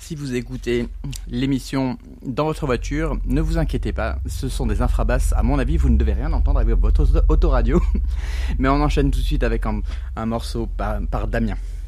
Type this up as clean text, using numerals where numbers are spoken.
si vous écoutez l'émission dans votre voiture, ne vous inquiétez pas, ce sont des infrabasses. À mon avis, vous ne devez rien entendre avec votre autoradio. Mais on enchaîne tout de suite avec un morceau par Damien.